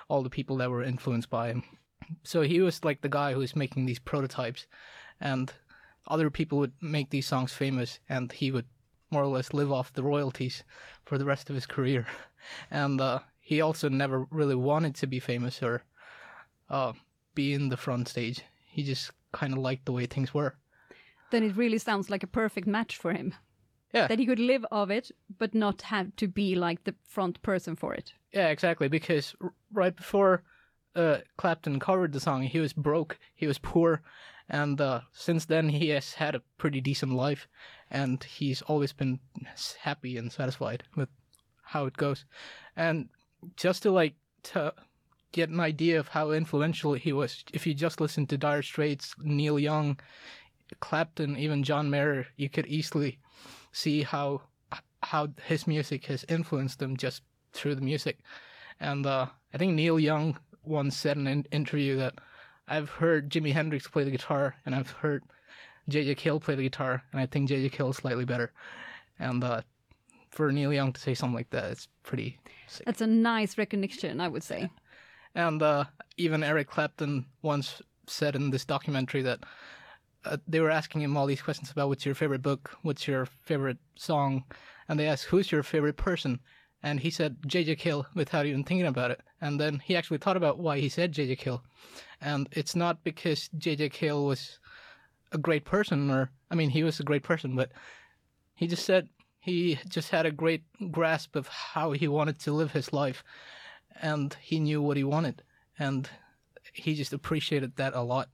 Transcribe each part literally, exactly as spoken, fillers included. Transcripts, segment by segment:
all the people that were influenced by him. So he was like the guy who was making these prototypes, and other people would make these songs famous, and he would more or less live off the royalties for the rest of his career. And uh, he also never really wanted to be famous or uh, be in the front stage. He just kind of liked the way things were. Then it really sounds like a perfect match for him. Yeah. That he could live of it, but not have to be like the front person for it. Yeah, exactly. Because r- right before uh, Clapton covered the song, he was broke, he was poor, and uh, since then he has had a pretty decent life, and he's always been happy and satisfied with how it goes. And just to like to get an idea of how influential he was, if you just listen to Dire Straits, Neil Young, Clapton, even John Mayer, you could easily see how how his music has influenced them just through the music. And uh, I think Neil Young once said in an interview that I've heard Jimi Hendrix play the guitar, and I've heard J J. Cale play the guitar, and I think J J. Cale is slightly better. And uh, for Neil Young to say something like that, it's pretty sick. That's a nice recognition, I would say. And uh, even Eric Clapton once said in this documentary that uh, they were asking him all these questions about what's your favorite book, what's your favorite song, and they asked, who's your favorite person? And he said J J. Cale without even thinking about it. And then he actually thought about why he said J J. Cale. And it's not because J J. Cale was a great person, or, I mean, he was a great person, but he just said he just had a great grasp of how he wanted to live his life. And he knew what he wanted. And he just appreciated that a lot.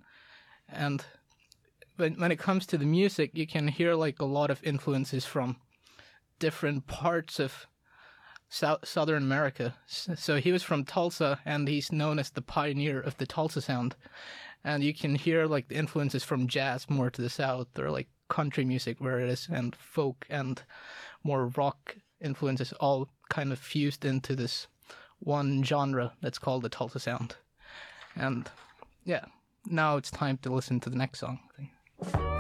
And when, when it comes to the music, you can hear like a lot of influences from different parts of South, Southern America. So he was from Tulsa, and he's known as the pioneer of the Tulsa sound. And you can hear like the influences from jazz more to the south, or like country music where it is, and folk and more rock influences all kind of fused into this one genre that's called the Tulsa sound. And yeah, now it's time to listen to the next song, I think.